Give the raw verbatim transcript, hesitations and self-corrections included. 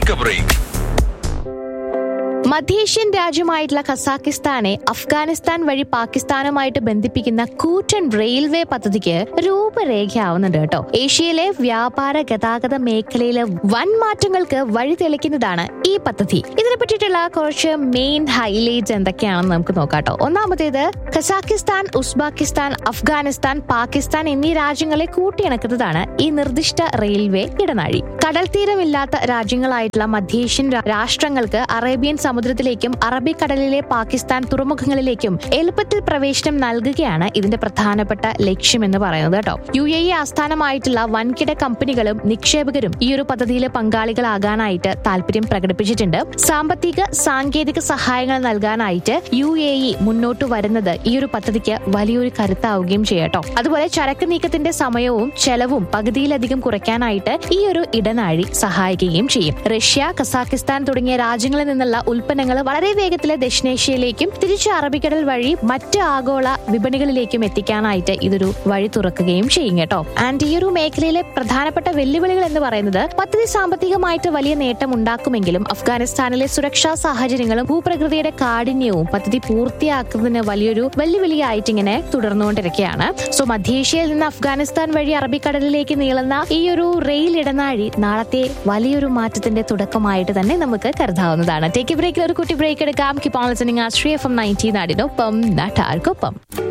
Take A break. മധ്യേഷ്യൻ രാജ്യമായിട്ടുള്ള ഖസാക്കിസ്ഥാനെ Afghanistan വഴി പാകിസ്ഥാനുമായിട്ട് ബന്ധിപ്പിക്കുന്ന കൂറ്റൻ റെയിൽവേ പദ്ധതിക്ക് രൂപരേഖയാവുന്നുണ്ട് കേട്ടോ. ഏഷ്യയിലെ വ്യാപാര ഗതാഗത മേഖലയിലെ വൻ മാറ്റങ്ങൾക്ക് വഴി തെളിക്കുന്നതാണ് ഈ പദ്ധതി. ഇതിനെ പറ്റിയിട്ടുള്ള കുറച്ച് മെയിൻ ഹൈലൈറ്റ്സ് എന്തൊക്കെയാണെന്ന് നമുക്ക് നോക്കാട്ടോ. ഒന്നാമത്തേത്, ഖസാക്കിസ്ഥാൻ, ഉസ്ബെക്കിസ്ഥാൻ, അഫ്ഗാനിസ്ഥാൻ, പാകിസ്ഥാൻ എന്നീ രാജ്യങ്ങളെ കൂട്ടിയിണക്കുന്നതാണ് ഈ നിർദ്ദിഷ്ട റെയിൽവേ ഇടനാഴി. കടൽ തീരമില്ലാത്ത രാജ്യങ്ങളായിട്ടുള്ള മധ്യേഷ്യൻ രാഷ്ട്രങ്ങൾക്ക് അറേബ്യൻ സമുദ്രത്തിലേക്കും അറബിക്കടലിലെ പാകിസ്ഥാൻ തുറമുഖങ്ങളിലേക്കും എളുപ്പത്തിൽ പ്രവേശനം നൽകുകയാണ് ഇതിന്റെ പ്രധാനപ്പെട്ട ലക്ഷ്യം എന്ന് പറയുന്നത് കേട്ടോ. യു എ ഇ ആസ്ഥാനമായിട്ടുള്ള വൻകിട കമ്പനികളും നിക്ഷേപകരും ഈ ഒരു പദ്ധതിയിലെ പങ്കാളികളാകാനായിട്ട് താല്പര്യം പ്രകടിപ്പിച്ചിട്ടുണ്ട്. സാമ്പത്തിക സാങ്കേതിക സഹായങ്ങൾ നൽകാനായിട്ട് യു എ ഇ മുന്നോട്ട് വരുന്നത് ഈ ഒരു പദ്ധതിക്ക് വലിയൊരു കരുത്താവുകയും ചെയ്യട്ടോ. അതുപോലെ ചരക്ക് നീക്കത്തിന്റെ സമയവും ചെലവും പകുതിയിലധികം കുറയ്ക്കാനായിട്ട് ഈ ഒരു ഇടനാഴി സഹായിക്കുകയും ചെയ്യും. റഷ്യ, ഖസാക്കിസ്ഥാൻ തുടങ്ങിയ രാജ്യങ്ങളിൽ നിന്നുള്ള ഉൽപ്പന്നങ്ങൾ വളരെ വേഗത്തിൽ ദക്ഷിണേഷ്യയിലേക്കും തിരിച്ച് അറബിക്കടൽ വഴി മറ്റ് ആഗോള വിപണികളിലേക്കും എത്തിക്കാനായിട്ട് ഇതൊരു വഴി തുറക്കുകയും ചെയ്യും കേട്ടോ. ആൻഡ് ഈ ഒരു മേഖലയിലെ പ്രധാനപ്പെട്ട വെല്ലുവിളികൾ എന്ന് പറയുന്നത്, പദ്ധതി സാമ്പത്തികമായിട്ട് വലിയ നേട്ടം ഉണ്ടാക്കുമെങ്കിലും അഫ്ഗാനിസ്ഥാനിലെ സുരക്ഷാ സാഹചര്യങ്ങളും ഭൂപ്രകൃതിയുടെ കാഠിന്യവും പദ്ധതി പൂർത്തിയാക്കുന്നതിന് വലിയൊരു വെല്ലുവിളിയായിട്ട് ഇങ്ങനെ തുടർന്നുകൊണ്ടിരിക്കുകയാണ്. സോ മധ്യേഷ്യയിൽ നിന്ന് അഫ്ഗാനിസ്ഥാൻ വഴി അറബിക്കടലിലേക്ക് നീളുന്ന ഈ ഒരു റെയിൽ ഇടനാഴി നാളത്തെ വലിയൊരു മാറ്റത്തിന്റെ തുടക്കമായിട്ട് തന്നെ നമുക്ക് കരുതാവുന്നതാണ്. ടേക്ക് എ ബ്രേക്ക്, ഒരു കുട്ടി ബ്രേക്ക് എടുക്കാം. Keep on listening Ashraya F M ninety നാടിനൊപ്പം നാട്ടാർക്കൊപ്പം.